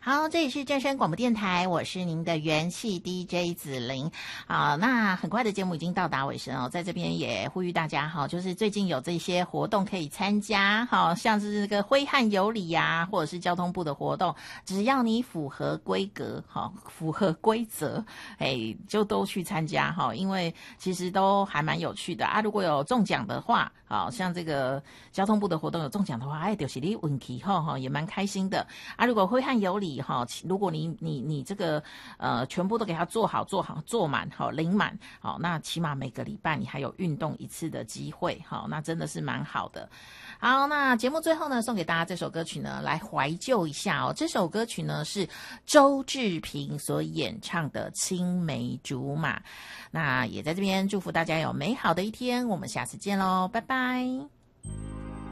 好，这里是正声广播电台，我是您的元气 DJ 子琳啊。那很快的节目已经到达尾声哦，在这边也呼吁大家哈，就是最近有这些活动可以参加，好像是这个挥汗有礼呀，或者是交通部的活动，只要你符合规格，好，符合规则，就都去参加哈，因为其实都还蛮有趣的啊。如果有中奖的话，好像这个交通部的活动有中奖的话，就是你运气哈，也蛮开心的啊。如果挥汗有礼哈，如果你这个全部都给它做好做满好领满好，那起码每个礼拜你还有运动一次的机会好，那真的是蛮好的。好，那节目最后呢，送给大家这首歌曲呢，来怀旧一下哦。这首歌曲呢是周志平所演唱的《青梅竹马》，那也在这边祝福大家有美好的一天，我们下次见喽，拜拜。